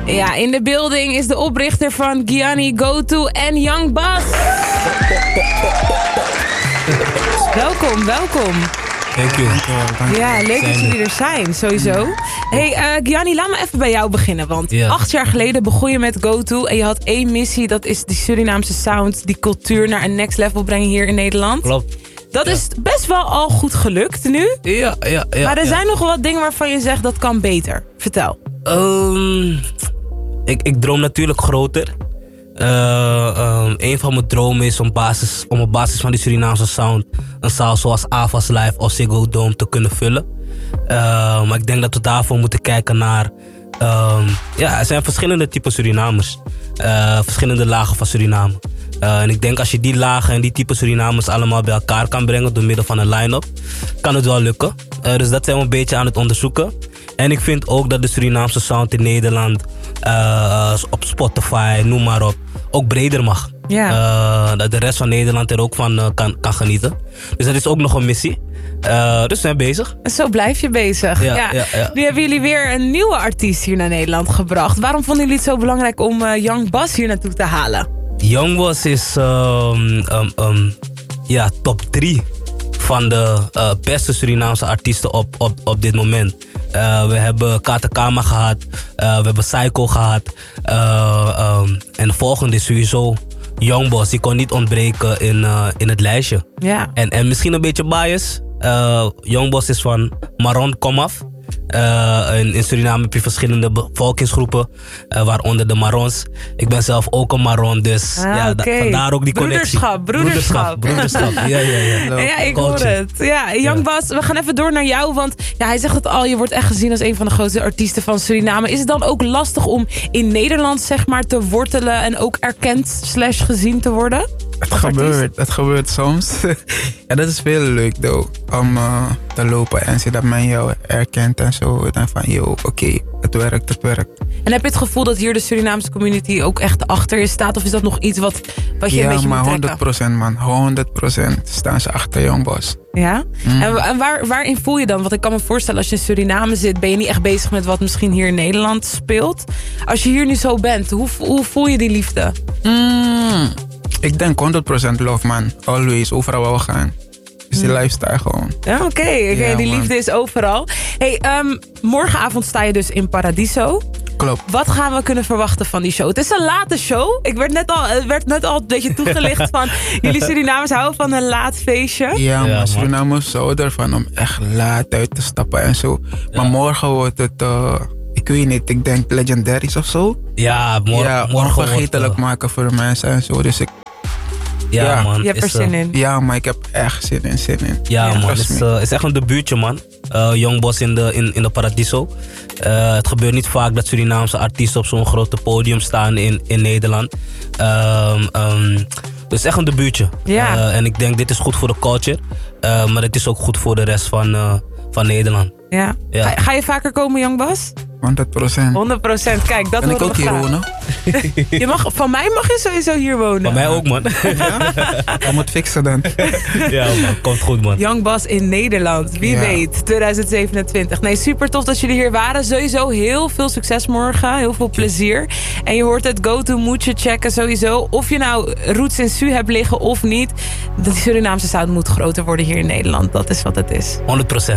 Ja, in de building is de oprichter van Gianni Go-To en Young Bas. welkom. Dank u. Ja, leuk dat jullie er zijn, sowieso. Hey, Gianni, laat me even bij jou beginnen. Want 8 jaar geleden begon je met Go-To en je had 1 missie. Dat is die Surinaamse sound, die cultuur naar een next level brengen hier in Nederland. Klopt. Dat is best wel al goed gelukt nu. Ja. Maar er zijn nog wel wat dingen waarvan je zegt dat kan beter. Vertel. Ik droom natuurlijk groter. Een van mijn dromen is om op basis van die Surinaamse sound een zaal zoals Avas Live of Ziggo Dome te kunnen vullen. Maar ik denk dat we daarvoor moeten kijken naar... er zijn verschillende typen Surinamers. Verschillende lagen van Suriname. En ik denk als je die lagen en die type Surinamers allemaal bij elkaar kan brengen door middel van een line-up, kan het wel lukken. Dus dat zijn we een beetje aan het onderzoeken. En ik vind ook dat de Surinaamse sound in Nederland op Spotify, noem maar op, ook breder mag. Ja. Dat de rest van Nederland er ook van kan genieten. Dus dat is ook nog een missie. Dus we zijn bezig. Zo blijf je bezig. Ja. Nu hebben jullie weer een nieuwe artiest hier naar Nederland gebracht. Waarom vonden jullie het zo belangrijk om Young Bas hier naartoe te halen? Young Bas is top 3 van de beste Surinaamse artiesten op dit moment. We hebben Katakama gehad, we hebben Psycho gehad. En de volgende is sowieso Young Bas. Die kon niet ontbreken in het lijstje. Ja. En misschien een beetje bias. Young Bas is van Maron Komaf. In Suriname heb je verschillende bevolkingsgroepen, waaronder de Marons. Ik ben zelf ook een Maron, dus vandaar ook die connectie. Broederschap. Ja, ik hoor het. Ja, Young Bas, we gaan even door naar jou, want hij zegt het al, je wordt echt gezien als een van de grootste artiesten van Suriname. Is het dan ook lastig om in Nederland zeg maar te wortelen en ook erkend / gezien te worden? Het gebeurt soms. Ja, dat is veel leuk though, om te lopen en zien dat men jou erkent en zo. En van, oké, het werkt. En heb je het gevoel dat hier de Surinaamse community ook echt achter je staat? Of is dat nog iets wat je een beetje moet trekken? 100% man, 100% staan ze achter Young Bas. Ja? En waarin voel je dan? Want ik kan me voorstellen, als je in Suriname zit, ben je niet echt bezig met wat misschien hier in Nederland speelt. Als je hier nu zo bent, hoe voel je die liefde? Ik denk 100% love man. Always, overal waar we gaan. Dus die lifestyle gewoon. Ja, oké, die liefde is overal. Hey, morgenavond sta je dus in Paradiso. Klopt. Wat gaan we kunnen verwachten van die show? Het is een late show. Het werd net al een beetje toegelicht van... jullie Surinamers houden van een laat feestje. Ja, maar Surinamers houden ervan om echt laat uit te stappen en zo. Ja. Maar morgen wordt het... ik weet niet, ik denk legendaries of zo. Ja, morgen onvergetelijk maken voor de mensen en zo. Dus Ja, man. Je hebt er zin in. Ja, maar ik heb echt zin in. Ja, man. Het is echt een debuutje, man. Young Bas in de Paradiso. Het gebeurt niet vaak dat Surinaamse artiesten op zo'n grote podium staan in Nederland. Dus echt een debuutje. Ja. En ik denk, dit is goed voor de culture. Maar het is ook goed voor de rest van Nederland. Ja. Ga je vaker komen, Young Bas? 100%. 100%. Kijk, dat kan ik ook hier wonen? Van mij mag je sowieso hier wonen. Van mij ook, man. Ja? Dan moet fixen dan. Ja, man. Komt goed, man. Young Bas in Nederland. Wie weet. 2027. Nee, super tof dat jullie hier waren. Sowieso heel veel succes morgen. Heel veel plezier. En je hoort het. Go-To moet je checken sowieso. Of je nou roots in Su hebt liggen of niet. De Surinaamse sound moet groter worden hier in Nederland. Dat is wat het is. 100%.